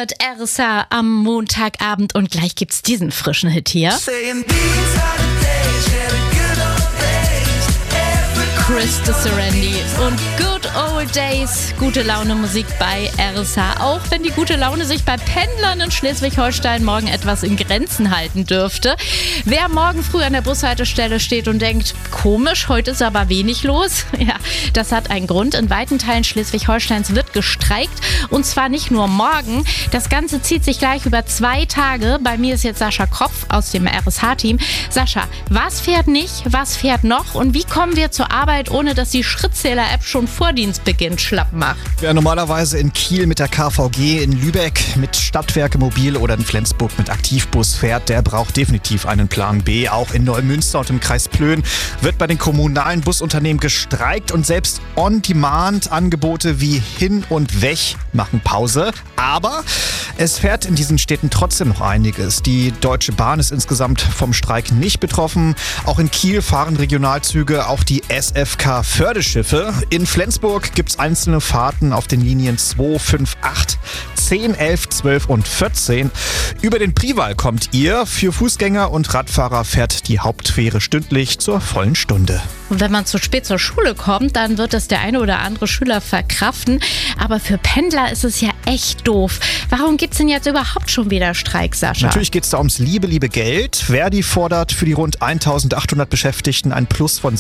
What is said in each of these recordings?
hört RSA am Montagabend und gleich gibt's diesen frischen Hit hier. Chris Serendi und Good Old Days. Gute Laune Musik bei RSA. Auch wenn die gute Laune sich bei Pendlern in Schleswig-Holstein morgen etwas in Grenzen halten dürfte. Wer morgen früh an der Bushaltestelle steht und denkt, komisch, heute ist aber wenig los. Ja, das hat einen Grund. In weiten Teilen Schleswig-Holsteins wird gestreikt. Und zwar nicht nur morgen. Das Ganze zieht sich gleich über 2 Tage. Bei mir ist jetzt Sascha Kropf aus dem RSH-Team. Sascha, was fährt nicht, was fährt noch und wie kommen wir zur Arbeit, ohne dass die Schrittzähler-App schon vor Dienstbeginn schlapp macht? Wer normalerweise in Kiel mit der KVG, in Lübeck mit Stadtwerke Mobil oder in Flensburg mit Aktivbus fährt, der braucht definitiv einen Plan B. Auch in Neumünster und im Kreis Plön wird bei den kommunalen Busunternehmen gestreikt und selbst On-Demand-Angebote wie Hin und Weg machen Pause. Aber es fährt in diesen Städten trotzdem noch einiges. Die Deutsche Bahn ist insgesamt vom Streik nicht betroffen. Auch in Kiel fahren Regionalzüge, auch die SFK-Förderschiffe. In Flensburg gibt es einzelne Fahrten auf den Linien 2, 5, 8, 10, 11, 12 und 14. Über den Priwall kommt ihr. Für Fußgänger und Radfahrer fährt die Hauptfähre stündlich zur vollen Stunde. Und wenn man zu spät zur Schule kommt, dann wird es der eine oder andere Schüler verkraften. Aber für Pendler ist es ja echt doof. Warum gibt es denn jetzt überhaupt schon wieder Streik, Sascha? Natürlich geht es da ums liebe Geld. Verdi fordert für die rund 1.800 Beschäftigten ein Plus von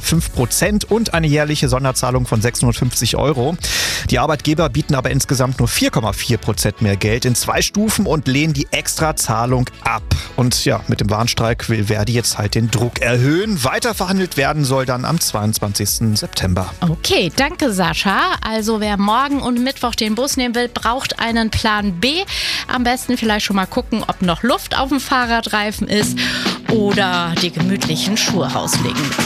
6,5% und eine jährliche Sonderzahlung von 650 €. Die Arbeitgeber bieten aber insgesamt nur 4,4% mehr Geld in 2 Stufen und lehnen die Extrazahlung ab. Und ja, mit dem Warnstreik will Verdi jetzt halt den Druck erhöhen. Weiter verhandelt werden soll dann am 22. September. Okay, danke Sascha. Also wer morgen und Mittwoch den Bus nehmen will, braucht einen Plan B. Am besten vielleicht schon mal gucken, ob noch Luft auf dem Fahrradreifen ist oder die gemütlichen Schuhe rauslegen.